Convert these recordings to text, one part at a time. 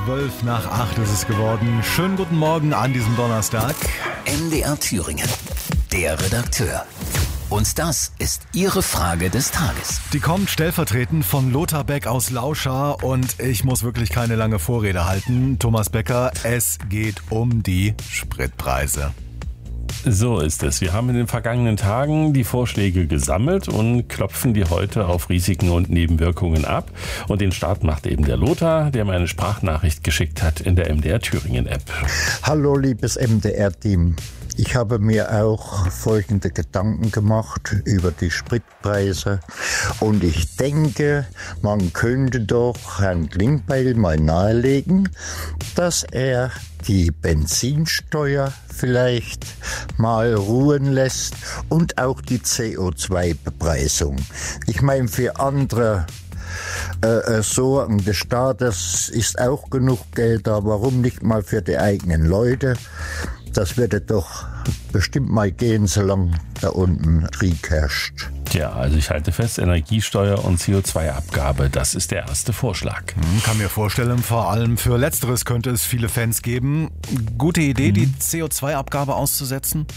7:12 ist es geworden. Schönen guten Morgen an diesem Donnerstag. MDR Thüringen, der Redakteur. Und das ist Ihre Frage des Tages. Die kommt stellvertretend von Lothar Beck aus Lauschar und ich muss wirklich keine lange Vorrede halten. Thomas Becker, es geht um die Spritpreise. So ist es. Wir haben in den vergangenen Tagen die Vorschläge gesammelt und klopfen die heute auf Risiken und Nebenwirkungen ab. Und den Start macht eben der Lothar, der mir eine Sprachnachricht geschickt hat in der MDR Thüringen App. Hallo liebes MDR-Team. Ich habe mir auch folgende Gedanken gemacht über die Spritpreise und ich denke, man könnte doch Herrn Klingbeil mal nahelegen, dass er die Benzinsteuer vielleicht mal ruhen lässt und auch die CO2-Bepreisung. Ich meine, für andere Sorgen des Staates ist auch genug Geld da, warum nicht mal für die eigenen Leute? Das würde doch bestimmt mal gehen, solange da unten Krieg herrscht. Tja, also ich halte fest, Energiesteuer und CO2-Abgabe, das ist der erste Vorschlag. Kann mir vorstellen, vor allem für Letzteres könnte es viele Fans geben. Gute Idee, die CO2-Abgabe auszusetzen?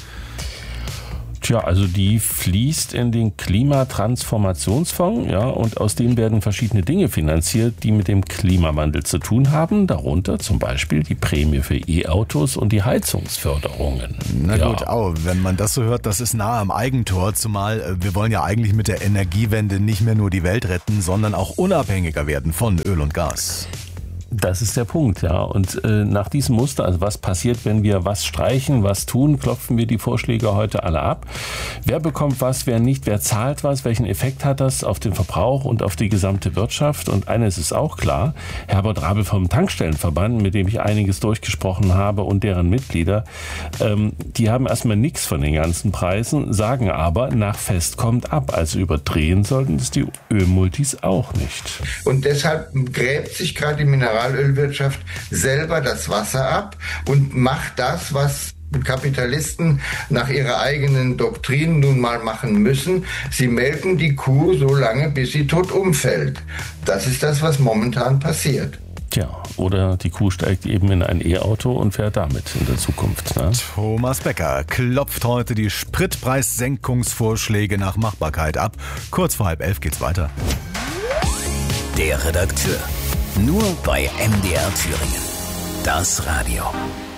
Tja, also die fließt in den Klimatransformationsfonds, ja, und aus dem werden verschiedene Dinge finanziert, die mit dem Klimawandel zu tun haben, darunter zum Beispiel die Prämie für E-Autos und die Heizungsförderungen. Na gut, wenn man das so hört, das ist nahe am Eigentor, zumal wir wollen ja eigentlich mit der Energiewende nicht mehr nur die Welt retten, sondern auch unabhängiger werden von Öl und Gas. Das ist der Punkt, ja. Und nach diesem Muster, also was passiert, wenn wir was streichen, was tun, klopfen wir die Vorschläge heute alle ab. Wer bekommt was, wer nicht, wer zahlt was, welchen Effekt hat das auf den Verbrauch und auf die gesamte Wirtschaft? Und eines ist auch klar, Herbert Rabel vom Tankstellenverband, mit dem ich einiges durchgesprochen habe und deren Mitglieder, die haben erstmal nichts von den ganzen Preisen, sagen aber, nach Fest kommt ab. Also überdrehen sollten es die Ölmultis auch nicht. Und deshalb gräbt sich gerade die Mineralölwirtschaft selber das Wasser ab und macht das, was Kapitalisten nach ihrer eigenen Doktrin nun mal machen müssen. Sie melken die Kuh so lange, bis sie tot umfällt. Das ist das, was momentan passiert. Tja, oder die Kuh steigt eben in ein E-Auto und fährt damit in der Zukunft. Ne? Thomas Becker klopft heute die Spritpreissenkungsvorschläge nach Machbarkeit ab. Kurz vor 10:30 geht's weiter. Der Redakteur. Nur bei MDR Thüringen. Das Radio.